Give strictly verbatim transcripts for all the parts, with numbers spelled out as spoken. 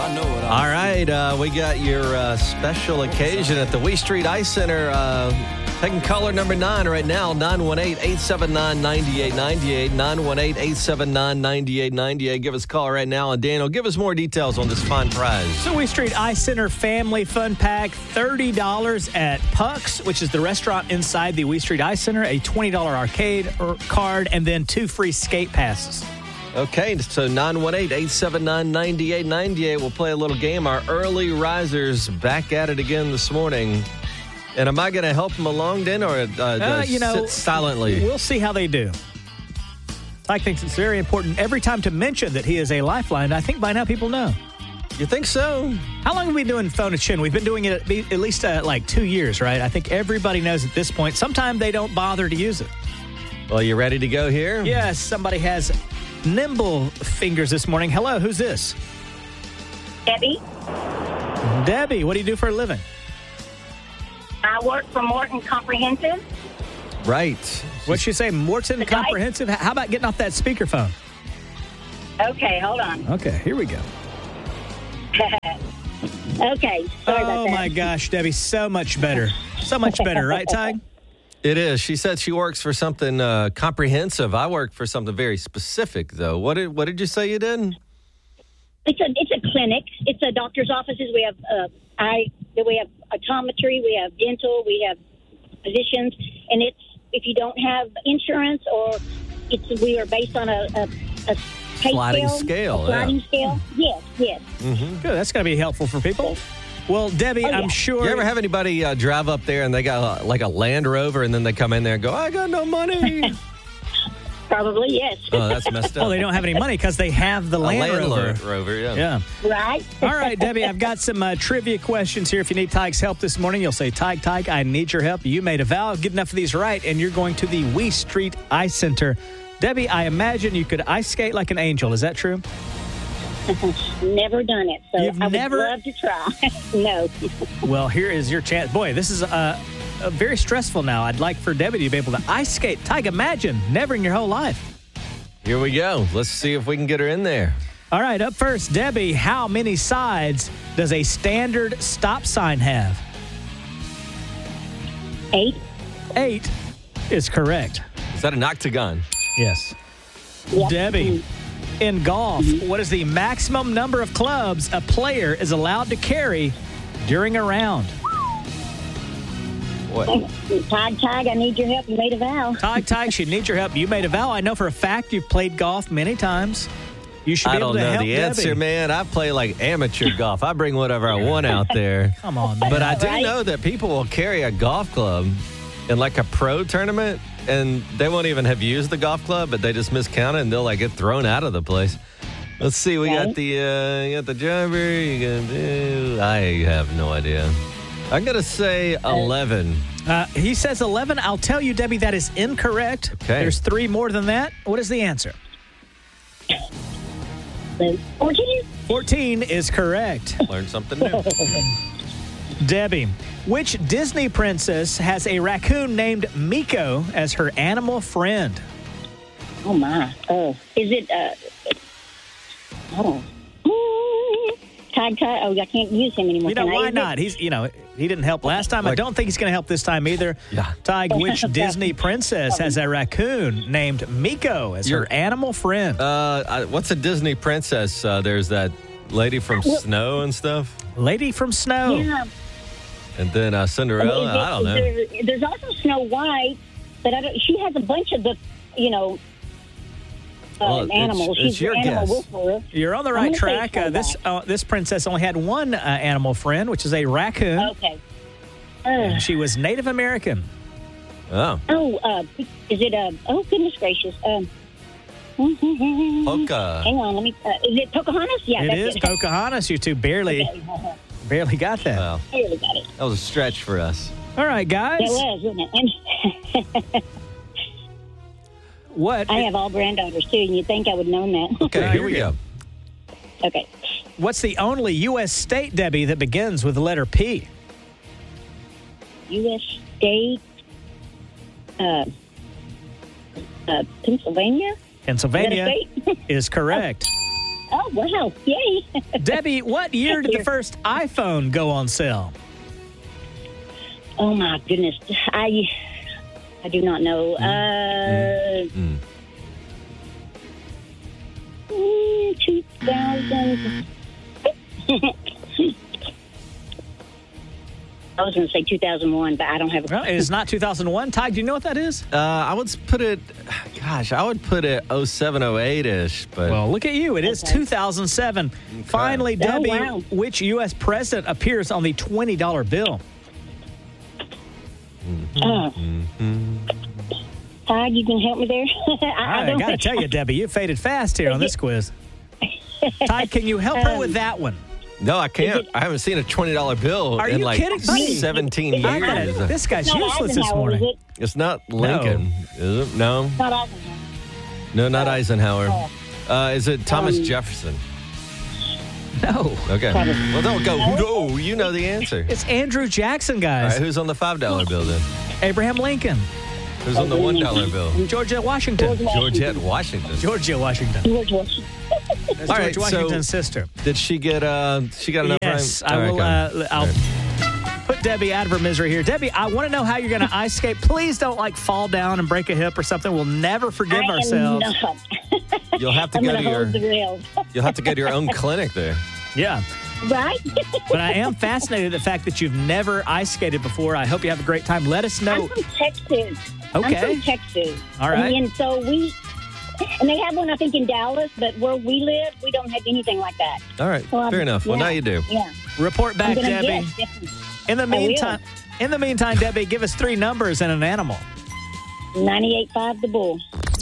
I know what All right, uh, we got your uh, special occasion at the Wee Street Ice Center. Uh, taking caller number nine right now, nine one eight, eight seven nine, nine eight nine eight, nine one eight, eight seven nine, nine eight nine eight. Give us a call right now. And Daniel, give us more details on this fine prize. So Wee Street Ice Center Family Fun Pack, thirty dollars at Puck's, which is the restaurant inside the Wee Street Ice Center, a twenty dollars arcade card, and then two free skate passes. Okay, so nine one eight, eight seven nine, nine eight nine eight. We'll play a little game. Our early risers back at it again this morning. And am I going to help them along then, or uh, Uh, you know, sit silently? We'll see how they do. Tyke thinks it's very important every time to mention that he is a lifeline. I think by now people know. You think so? How long have we been doing Phone a Chin? We've been doing it at, at least uh, like two years, right? I think everybody knows at this point. Sometimes they don't bother to use it. Well, you ready to go here? Yes, somebody has nimble fingers this morning. Hello, who's this? Debbie. Debbie, what do you do for a living? I work for Morton Comprehensive. Right. What'd she say? Morton The guy- Comprehensive? How about getting off that speakerphone? Okay, hold on. Okay, here we go. Okay, sorry about Oh, that. my gosh, Debbie, so much better. So much better, right, Ty? It is. She said she works for something uh, comprehensive. I work for something very specific, though. What did What did you say you did? It's a it's a clinic. It's a doctor's offices. We have uh, eye. We have optometry. We have dental. We have physicians. And it's if you don't have insurance or it's we are based on a, a, a pay Sliding scale. scale, A sliding yeah. scale. Yes, yes. Mm-hmm. Good, that's going to be helpful for people. Well, Debbie, Oh, yeah. I'm sure... You ever have anybody uh, drive up there and they got uh, like a Land Rover and then they come in there and go, I got no money? Probably yes. Oh, that's messed up. Well, they don't have any money because they have the a Land, Land Rover. Lo- Rover, yeah. Yeah. Right. All right, Debbie, I've got some uh, trivia questions here. If you need Tyke's help this morning, you'll say, Tyke, Tyke, I need your help. You made a vow. Get enough of these right, and you're going to the Wee Street Ice Center. Debbie, I imagine you could ice skate like an angel. Is that true? Never done it, so You've I would never- love to try. No. Well, here is your chance. Boy, this is uh, uh, very stressful now. I'd like for Debbie to be able to ice skate. Tyke, imagine, never in your whole life. Here we go. Let's see if we can get her in there. All right, up first, Debbie, how many sides does a standard stop sign have? Eight. Eight is correct. Is that an octagon? Yes. Yep. Debbie, in golf, what is the maximum number of clubs a player is allowed to carry during a round? What? Tag, tag, I need your help. You made a vow. Tyke, Tyke, she needs your help. You made a vow. I know for a fact you've played golf many times. You should be I able don't to know help the answer, Debbie. man. I play like amateur golf. I bring whatever I want out there. Come on, man. But I do Right? know that people will carry a golf club in like a pro tournament, and they won't even have used the golf club, but they just miscount it, and they'll like get thrown out of the place. Let's see. We got Okay. the uh, you got the driver. You got the, I have no idea. I'm gonna say eleven. Uh, he says eleven. I'll tell you, Debbie, that is incorrect. Okay. There's three more than that. What is the answer? fourteen. fourteen is correct. Learn something new. Debbie, which Disney princess has a raccoon named Miko as her animal friend? Oh, my. Oh. Is it, uh, oh. Tag, tag. Oh, I can't use him anymore. You know, Can I why use it? not? He's, you know, he didn't help last time. I Like- don't think he's going to help this time either. Yeah. Tig, which Disney princess has a raccoon named Miko as her You're- animal friend? Uh, I, what's a Disney princess? Uh, there's that lady from Snow and stuff, Lady from Snow. Yeah. and then uh, Cinderella. Is it- I don't know. There, there's also Snow White, but I don't, she has a bunch of the, you know, uh, Well, it's- animals. it's She's your the animal guess. whisperer. You're on the I'm right gonna say track. Snow Uh, this White. uh, this princess only had one uh, animal friend, which is a raccoon. Okay. Uh, She was Native American. Oh, oh, uh, is it, uh, oh, goodness gracious. Um, Polka. Hang on, let me, uh, is it Pocahontas? Yeah, It that's is it. Pocahontas. You two barely Okay. barely got that. Wow, I really got it. that was a stretch for us. All right, guys. It was, wasn't it? And What? I have all granddaughters, too, and you'd think I would know that. Okay, here we go. Okay. What's the only U S state, Debbie, that begins with the letter P? U S state, uh, uh, Pennsylvania? Pennsylvania Is that a state? is correct. Oh, wow. Yay. Debbie, what year did the first iPhone go on sale? Oh, my goodness. I I do not know. Uh, Mm. mm, two thousand. I was going to say two thousand one, but I don't have a Well, it is not two thousand one. Ty, do you know what that is? Uh, I would put it, gosh, I would put it oh seven, oh eight-ish. But Well, look at you. It is Okay. two thousand seven. Finally, Oh, Debbie, wow. which U S president appears on the twenty dollar bill? Uh, Todd, you can help me there? I, I I, don't got to tell you, Debbie, you faded fast here on this quiz. Ty, can you help her with that one? no, I can't. I haven't seen a twenty dollar bill Are in you like kidding me? seventeen I gotta- years. this guy's Not useless this Eisenhower, is morning. it? It's not Lincoln, is it? No, Not Eisenhower. no, not Eisenhower. Oh. Uh, is it Thomas Um, Jefferson? No. Okay. Probably. Well, don't go. No, you know the answer. It's Andrew Jackson, All guys. right, who's on the five dollar bill then? Abraham Lincoln. Who's on the one dollar bill? Georgia Washington. Georgette Washington. Georgia Washington. George Washington. That's All George right, so- Washington's sister. Did she get? Uh, she got enough. Yes, right? I All right, will. go. Uh, I'll All right. put Debbie out of her misery here. Debbie, I want to know how you're going to ice skate. Please don't like fall down and break a hip or something. We'll never forgive I am ourselves. not. You'll have to I'm go going to to your. hold the rails. You'll have to go to your own clinic there. Yeah. Right? But I am fascinated at the fact that you've never ice skated before. I hope you have a great time. Let us know. I'm from Texas. Okay. I'm from Texas. All right. And so we, and they have one, I think, in Dallas, but where we live, we don't have anything like that. All right. Well, Fair I'm- enough. Well, yeah. now you do. Yeah. Report I'm back, gonna Debbie. guess. In the I will. meantime, in the meantime, Debbie, give us three numbers and an animal. ninety-eight point five The Bull.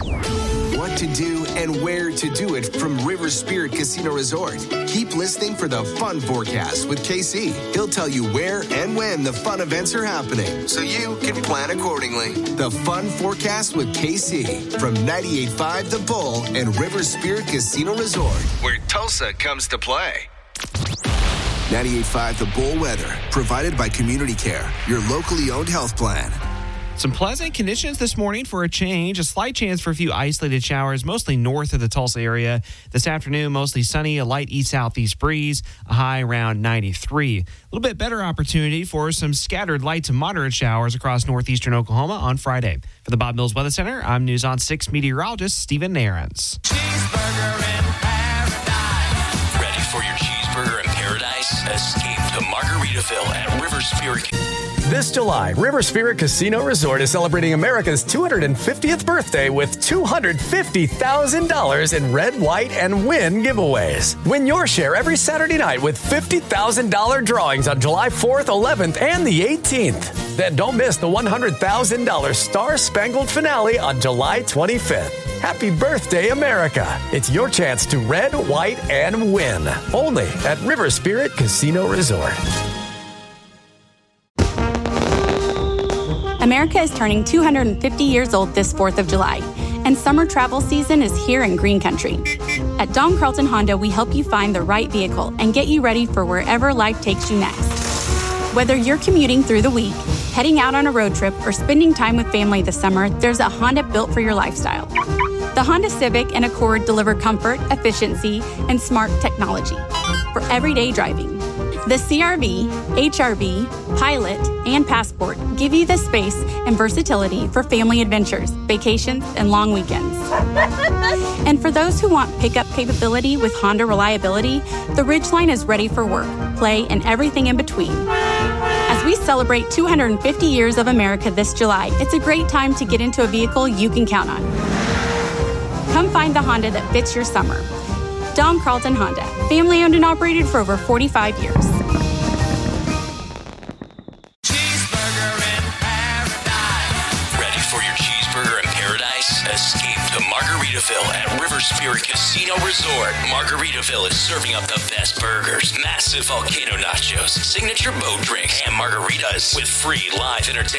What to do and where to do it from River Spirit Casino Resort. Keep listening for the Fun Forecast with K C. He'll tell you where and when the fun events are happening, so you can plan accordingly. The Fun Forecast with K C from ninety-eight point five The Bull and River Spirit Casino Resort, where Tulsa comes to play. ninety-eight point five The Bull weather, provided by Community Care, your locally owned health plan. Some pleasant conditions this morning for a change. A slight chance for a few isolated showers, mostly north of the Tulsa area. This afternoon, mostly sunny, a light east-southeast breeze, a high around ninety-three. A little bit better opportunity for some scattered light to moderate showers across northeastern Oklahoma on Friday. For the Bob Mills Weather Center, I'm News on six meteorologist Stephen Nairns. Cheeseburger in paradise. Ready for your cheeseburger in paradise? Escape to Margaritaville at River Spirit. This July, River Spirit Casino Resort is celebrating America's two hundred fiftieth birthday with two hundred fifty thousand dollars in red, white, and win giveaways. Win your share every Saturday night with fifty thousand dollars drawings on July fourth, eleventh, and the eighteenth. Then don't miss the one hundred thousand dollars Star Spangled finale on July twenty-fifth. Happy birthday, America. It's your chance to red, white, and win. Only at River Spirit Casino Resort. America is turning two hundred fifty years old this fourth of July, and summer travel season is here in Green Country. At Don Carlton Honda, we help you find the right vehicle and get you ready for wherever life takes you next. Whether you're commuting through the week, heading out on a road trip, or spending time with family this summer, there's a Honda built for your lifestyle. The Honda Civic and Accord deliver comfort, efficiency, and smart technology for everyday driving. The C R V, H R V, Pilot, and Passport give you the space and versatility for family adventures, vacations, and long weekends. And for those who want pickup capability with Honda reliability, the Ridgeline is ready for work, play, and everything in between. As we celebrate two hundred fifty years of America this July, it's a great time to get into a vehicle you can count on. Come find the Honda that fits your summer. Don Carlton Honda, family owned and operated for over forty-five years. Cheeseburger in paradise. Ready for your cheeseburger in paradise? Escape to Margaritaville at River Spirit Casino Resort. Margaritaville is serving up the best burgers, massive volcano nachos, signature boat drinks, and margaritas with free live entertainment.